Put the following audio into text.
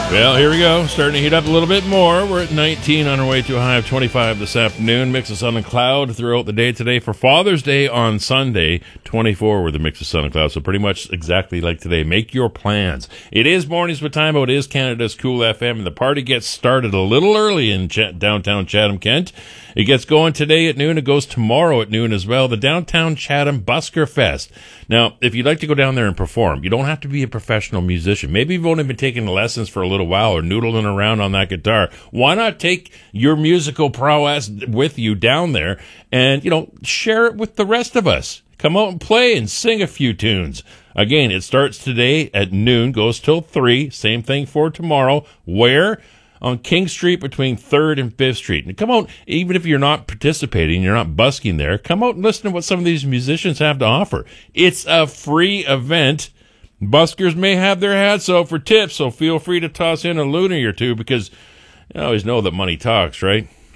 Well, here we go. Starting to heat up a little bit more. We're at 19 on our way to a high of 25 this afternoon. Mix of sun and cloud throughout the day today. For Father's Day on Sunday, 24 with a mix of sun and cloud. So pretty much exactly like today. Make your plans. It is Mornings with Time. It is Canada's Cool FM. And the party gets started a little early in downtown Chatham, Kent. It gets going today at noon. It goes tomorrow at noon as well. The Downtown Chatham Busker Fest. Now, if you'd like to go down there and perform, you don't have to be a professional musician. Maybe you've only been taking lessons for a little while or noodling around on that guitar. Why not take your musical prowess with you down there and, share it with the rest of us? Come out and play and sing a few tunes. Again, it starts today at noon, goes till 3. Same thing for tomorrow. Where? On King Street between 3rd and 5th Street. And come out, even if you're not participating, you're not busking there, come out and listen to what some of these musicians have to offer. It's a free event. Buskers may have their hats out for tips, so feel free to toss in a loonie or two because you always know that money talks, right?